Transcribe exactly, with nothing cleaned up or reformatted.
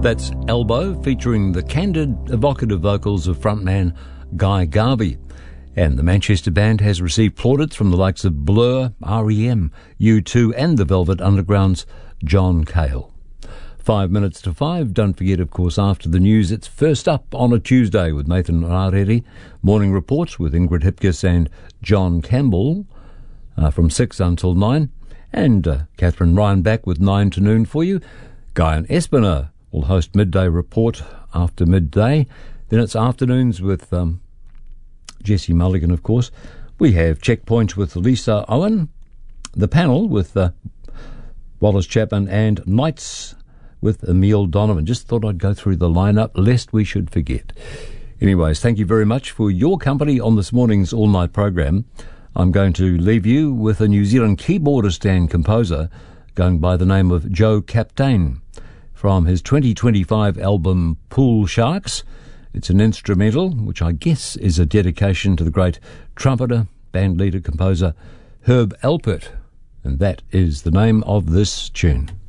That's Elbow, featuring the candid, evocative vocals of frontman Guy Garvey. And the Manchester band has received plaudits from the likes of Blur, R E M, U two and the Velvet Underground's John Cale. Five minutes to five. Don't forget, of course, after the news, it's First Up on a Tuesday with Nathan Rareri. Morning reports with Ingrid Hipkiss and John Campbell uh, from six until nine. And uh, Catherine Ryan back with nine to noon for you. Guy and Espiner will host Midday Report after midday. Then it's afternoons with um, Jesse Mulligan, of course. We have Checkpoints with Lisa Owen. The panel with uh, Wallace Chapman and Nights with Emile Donovan. Just thought I'd go through the lineup lest we should forget. Anyways, thank you very much for your company on this morning's all-night program. I'm going to leave you with a New Zealand keyboardist and composer going by the name of Joe Captain from his twenty twenty-five album Pool Sharks. It's an instrumental, which I guess is a dedication to the great trumpeter, bandleader, composer Herb Alpert. And that is the name of this tune.